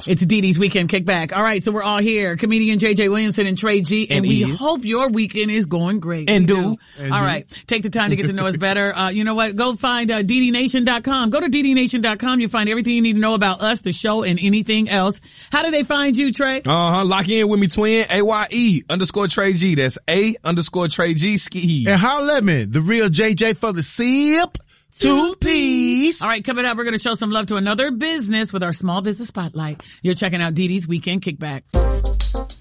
It's Dee Dee's Weekend Kickback. All right, so we're all here. Comedian JJ Williamson and Trey G. And we hope your weekend is going great. And do. All right, take the time to get to know us better. You know what? Go find DDNation.com. Go to DDNation.com. You'll find everything you need to know about us, the show, and anything else. How do they find you, Trey? Lock in with me, twin. AYE_Trey G. That's A_Trey G. Ski. And holla at me, the real JJ for the sip. 2 P's. All right, coming up, we're going to show some love to another business with our small business spotlight. You're checking out Dee Dee's Weekend Kickback.